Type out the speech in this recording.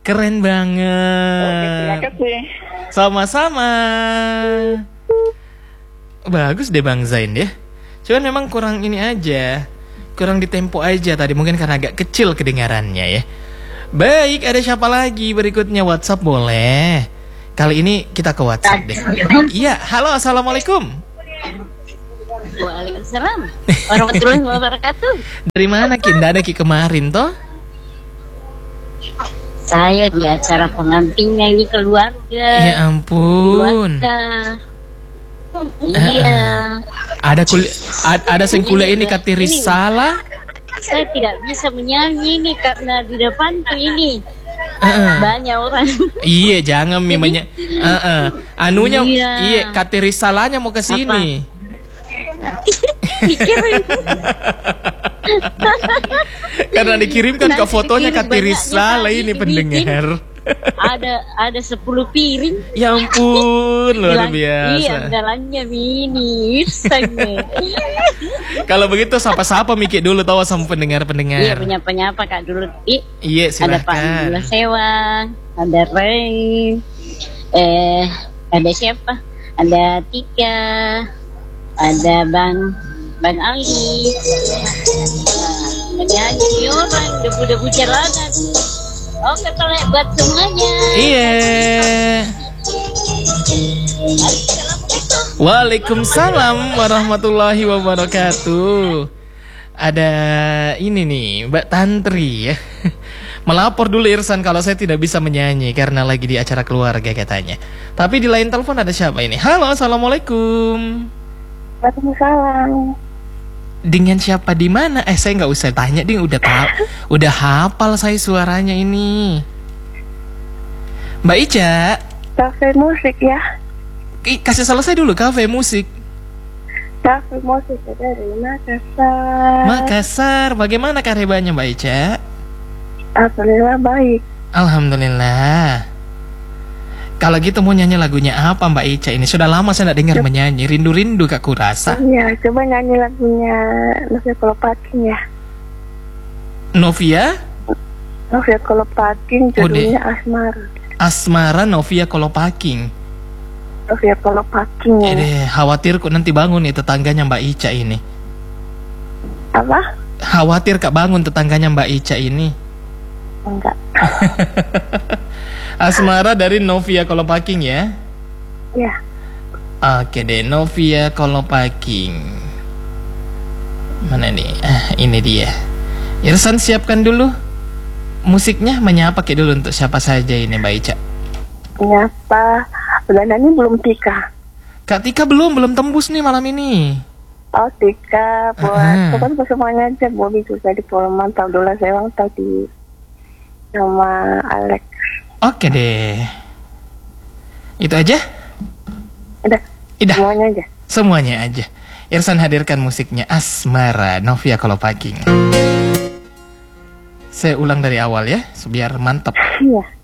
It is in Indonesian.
Keren banget. Terima kasih. Sama-sama. Bagus deh Bang Zain ya. Cuman memang kurang ini aja, kurang di tempo aja tadi, mungkin karena agak kecil kedengarannya ya. Baik, ada siapa lagi berikutnya? WhatsApp boleh. Kali ini kita ke WhatsApp deh. Iya, halo, assalamualaikum. Waalaikumsalam warahmatullahi wabarakatuh. Dari mana Ki? Nggak ada Ki kemarin toh? Saya di acara pengantinnya ini keluarga. Ya ampun. Iya. Ada sengkula ini Katiri salah. Saya tidak bisa menyanyi ini karena di depanku ini banyak orang. Iya, jangan mimanya. Anunya, iya Katiri salahnya mau ke sini. Karena dikirimkan ke fotonya Katiri salah ini pendengar. Ada 10 piring. Ya ampun, luar biasa. Iya, jalannya mini. Kalau begitu sapa-sapa Miki dulu tahu sama pendengar-pendengar. Iya, penyapa-nyapa Kak dulu. Iya, silakan. Ada Pak Gula Sewa, ada Ray, ada siapa? Ada Tika, ada Bang Ali. Ada orang debu-debu jalanan. Oke, kalau buat semuanya. Iya. Waalaikumsalam warahmatullahi wabarakatuh. Ada ini nih, Mbak Tantri ya. Melapor dulu Irsan kalau saya tidak bisa menyanyi karena lagi di acara keluarga katanya. Tapi di lain telepon ada siapa ini? Halo, assalamualaikum. Waalaikumsalam. Dengan siapa di mana? Saya nggak usah tanya, ding udah tahu, udah hafal saya suaranya ini. Mbak Ica. Kafe musik ya. Kasih selesai dulu kafe musik. Kafe musik dari Makassar. Makassar, bagaimana karebanya Mbak Ica? Alhamdulillah baik. Alhamdulillah. Kalau gitu mau nyanyi lagunya apa Mbak Ica ini? Sudah lama saya tidak dengar menyanyi. Rindu-rindu Kak Kurasa. Iya, coba nyanyi lagunya Novia Kolopaking ya. Novia? Novia Kolopaking, judulnya Asmara. Asmara Novia Kolopaking. Novia Kolopaking ya. Khawatir kok nanti bangun nih tetangganya Mbak Ica ini. Apa? Khawatir Kak bangun tetangganya Mbak Ica ini. Enggak. Asmara dari Novia Kolopaking ya? Ya. Oke deh, Novia Kolopaking. Mana nih? Ini dia. Irsan siapkan dulu musiknya, menyapa dulu untuk siapa saja ini Mbak Ica. Menyapa. Udah nyanyi belum Tika? Kak Tika belum tembus nih malam ini. Oh Tika, buat semuanya aja. Bobby juga di Polman, tahu dulu saya tadi sama Alex. Oke deh. Itu aja? Udah. Semuanya aja. Semuanya aja. Irsan hadirkan musiknya Asmara Novia Kolopaking. Saya ulang dari awal ya, biar mantap. Iya.